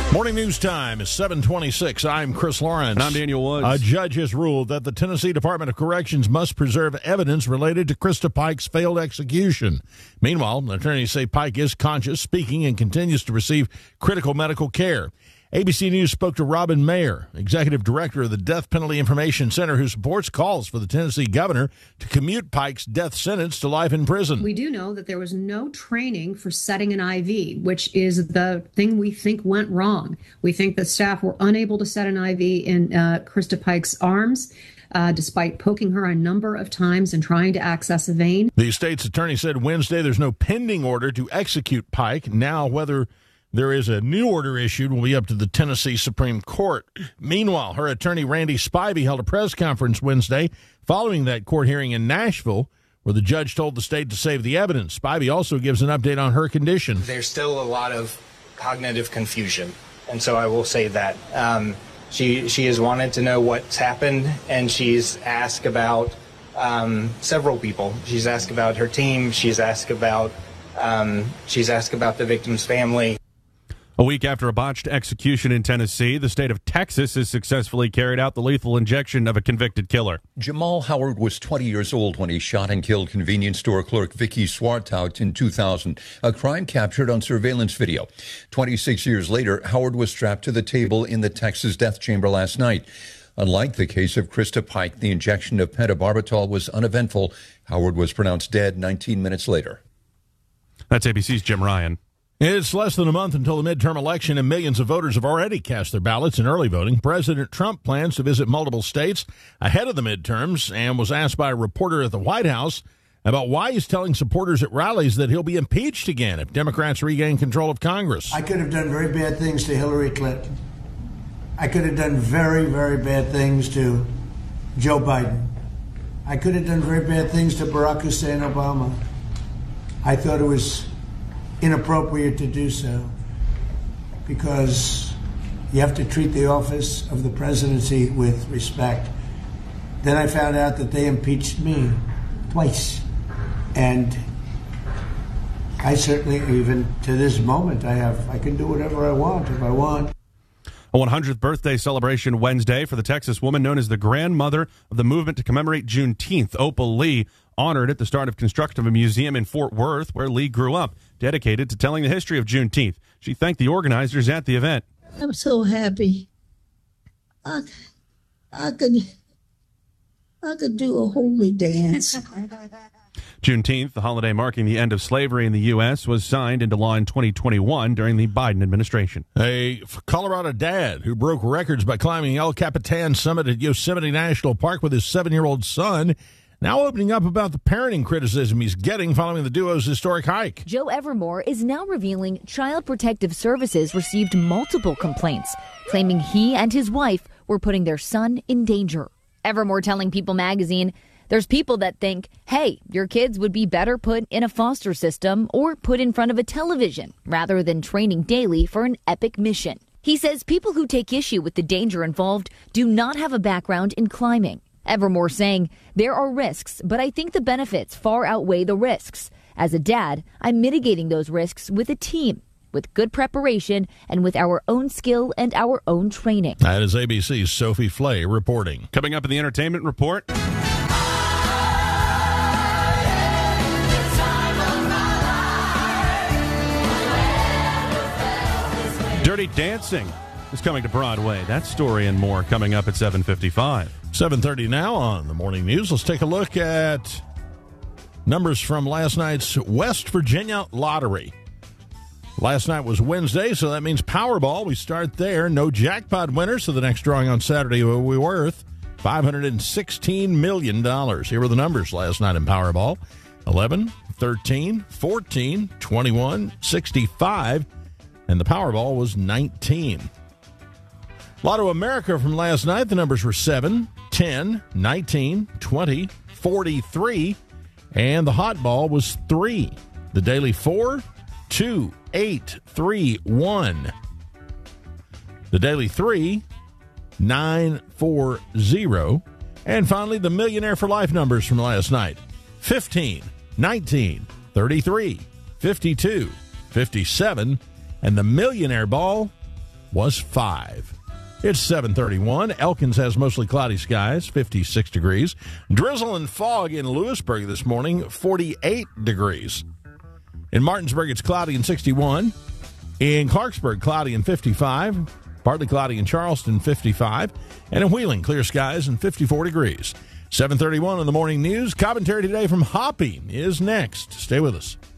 Morning news time is 7:26. I'm Chris Lawrence. And I'm Daniel Woods. A judge has ruled that the Tennessee Department of Corrections must preserve evidence related to Krista Pike's failed execution. Meanwhile, attorneys say Pike is conscious, speaking, and continues to receive critical medical care. ABC News spoke to Robin Mayer, executive director of the Death Penalty Information Center, who supports calls for the Tennessee governor to commute Pike's death sentence to life in prison. We do know that there was no training for setting an IV, which is the thing we think went wrong. We think the staff were unable to set an IV in Krista Pike's arms, despite poking her a number of times and trying to access a vein. The state's attorney said Wednesday there's no pending order to execute Pike. Now, whether there is a new order issued will be up to the Tennessee Supreme Court. Meanwhile, her attorney, Randy Spivey, held a press conference Wednesday following that court hearing in Nashville, where the judge told the state to save the evidence. Spivey also gives an update on her condition. There's still a lot of cognitive confusion, and so I will say that. She has wanted to know what's happened, and she's asked about several people. She's asked about her team. She's asked about the victim's family. A week after a botched execution in Tennessee, the state of Texas has successfully carried out the lethal injection of a convicted killer. Jamal Howard was 20 years old when he shot and killed convenience store clerk Vicky Swartout in 2000, a crime captured on surveillance video. 26 years later, Howard was strapped to the table in the Texas death chamber last night. Unlike the case of Krista Pike, the injection of pentobarbital was uneventful. Howard was pronounced dead 19 minutes later. That's ABC's Jim Ryan. It's less than a month until the midterm election, and millions of voters have already cast their ballots in early voting. President Trump plans to visit multiple states ahead of the midterms and was asked by a reporter at the White House about why he's telling supporters at rallies that he'll be impeached again if Democrats regain control of Congress. I could have done very bad things to Hillary Clinton. I could have done very, very bad things to Joe Biden. I could have done very bad things to Barack Hussein Obama. I thought it was inappropriate to do so because you have to treat the office of the presidency with respect. Then I found out that they impeached me twice. And I certainly, even to this moment, I can do whatever I want if I want. A 100th birthday celebration Wednesday for the Texas woman known as the grandmother of the movement to commemorate Juneteenth. Opal Lee honored at the start of construction of a museum in Fort Worth where Lee grew up, dedicated to telling the history of Juneteenth. She thanked the organizers at the event. I'm so happy. I could do a holy dance. Juneteenth, the holiday marking the end of slavery in the U.S., was signed into law in 2021 during the Biden administration. A Colorado dad who broke records by climbing El Capitan Summit at Yosemite National Park with his 7-year-old son now opening up about the parenting criticism he's getting following the duo's historic hike. Joe Evermore is now revealing Child Protective Services received multiple complaints, claiming he and his wife were putting their son in danger. Evermore telling People magazine, there's people that think, hey, your kids would be better put in a foster system or put in front of a television rather than training daily for an epic mission. He says people who take issue with the danger involved do not have a background in climbing. Evermore saying, there are risks, but I think the benefits far outweigh the risks. As a dad, I'm mitigating those risks with a team, with good preparation, and with our own skill and our own training. That is ABC's Sophie Flay reporting. Coming up in the entertainment report. Dirty Dancing is coming to Broadway. That story and more coming up at 7:55. 7:30 now on the morning news. Let's take a look at numbers from last night's West Virginia lottery. Last night was Wednesday, so that means Powerball. We start there. No jackpot winner, so the next drawing on Saturday will be worth $516 million. Here were the numbers last night in Powerball. 11, 13, 14, 21, 65, and the Powerball was 19. Lotto America from last night, the numbers were 7, 10, 19, 20, 43, and the hot ball was 3. The daily 4, 2, 8, 3, 1. The daily 3, 9, 4, 0. And finally, the Millionaire for Life numbers from last night. 15, 19, 33, 52, 57, and the Millionaire Ball, was 5. It's 7:31. Elkins has mostly cloudy skies, 56 degrees. Drizzle and fog in Lewisburg this morning, 48 degrees. In Martinsburg, it's cloudy and 61. In Clarksburg, cloudy and 55. Partly cloudy in Charleston, 55. And in Wheeling, clear skies and 54 degrees. 7:31 in the morning news. Commentary today from Hopping is next. Stay with us.